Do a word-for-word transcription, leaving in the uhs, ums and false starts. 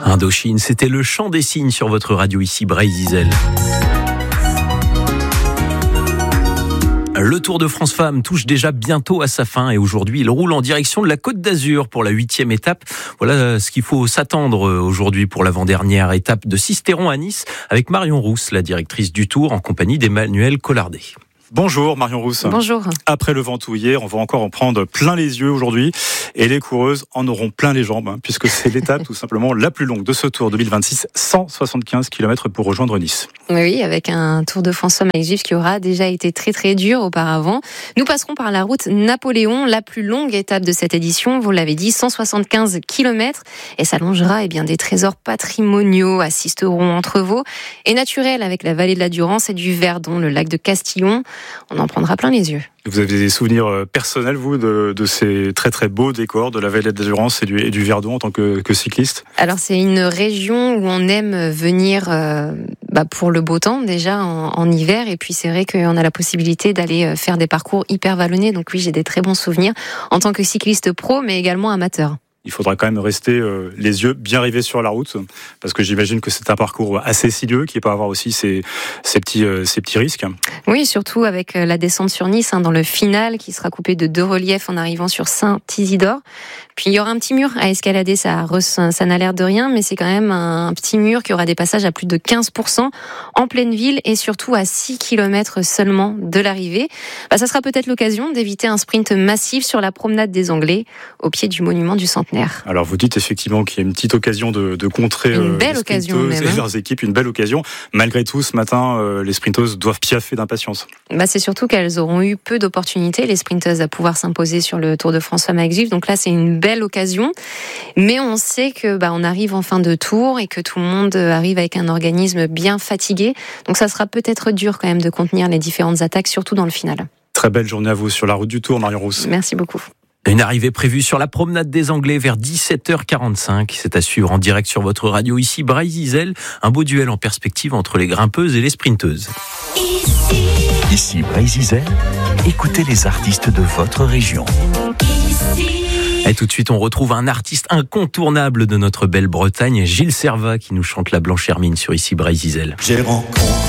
Indochine, c'était le chant des cygnes sur votre radio ici, Brésil. Le Tour de France Femmes touche déjà bientôt à sa fin et aujourd'hui, il roule en direction de la Côte d'Azur pour la huitième étape. Voilà ce qu'il faut s'attendre aujourd'hui pour l'avant-dernière étape de Sisteron à Nice avec Marion Rousse, la directrice du Tour, en compagnie d'Emmanuel Collardet. Bonjour Marion Rousse. Bonjour. Après le Ventoux hier, on va encore en prendre plein les yeux aujourd'hui et les coureuses en auront plein les jambes hein, puisque c'est l'étape tout simplement la plus longue de ce Tour deux mille vingt-six, cent soixante-quinze kilomètres pour rejoindre Nice. Oui, avec un Tour de France Femmes exclusif qui aura déjà été très très dur auparavant. Nous passerons par la route Napoléon, la plus longue étape de cette édition, vous l'avez dit, cent soixante-quinze kilomètres et s'allongera eh bien, des trésors patrimoniaux à Sisteron, Entrevaux et naturels avec la vallée de la Durance et du Verdon, le lac de Castillon. On en prendra plein les yeux. Vous avez des souvenirs personnels, vous, de, de ces très très beaux décors de la vallée de la Durance et du, et du Verdon en tant que, que cycliste? Alors c'est une région où on aime venir euh, bah pour le beau temps déjà en, en hiver et puis c'est vrai qu'on a la possibilité d'aller faire des parcours hyper vallonnés. Donc oui, j'ai des très bons souvenirs en tant que cycliste pro mais également amateur. Il faudra quand même rester euh, les yeux bien rivés sur la route, parce que j'imagine que c'est un parcours assez sinueux qui peut avoir aussi ses, ses, petits, euh, ses petits risques. Oui, surtout avec la descente sur Nice, hein, dans le final, qui sera coupé de deux reliefs en arrivant sur Saint-Isidore. Puis il y aura un petit mur à escalader, ça, ça n'a l'air de rien, mais c'est quand même un petit mur qui aura des passages à plus de quinze pour cent en pleine ville et surtout à six kilomètres seulement de l'arrivée. Bah, ça sera peut-être l'occasion d'éviter un sprint massif sur la promenade des Anglais, au pied du monument du Centenaire. Alors vous dites effectivement qu'il y a une petite occasion de, de contrer une belle les occasion même, et hein. leurs équipes, une belle occasion. Malgré tout, ce matin, euh, les sprinteuses doivent piaffer d'impatience. Bah c'est surtout qu'elles auront eu peu d'opportunités, les sprinteuses, à pouvoir s'imposer sur le Tour de France Femmes exclusif. Donc là, c'est une belle occasion. Mais on sait que bah, on arrive en fin de tour et que tout le monde arrive avec un organisme bien fatigué. Donc ça sera peut-être dur quand même de contenir les différentes attaques, surtout dans le final. Très belle journée à vous sur la route du Tour, Marion Rousse. Merci beaucoup. Une arrivée prévue sur la promenade des Anglais vers dix-sept heures quarante-cinq. C'est à suivre en direct sur votre radio ici, Brésil. Un beau duel en perspective entre les grimpeuses et les sprinteuses. Ici, ici Brésil, écoutez les artistes de votre région. Ici. Et tout de suite, on retrouve un artiste incontournable de notre belle Bretagne, Gilles Servat, qui nous chante la Blanche Hermine sur ici, Brésil. J'ai rencontré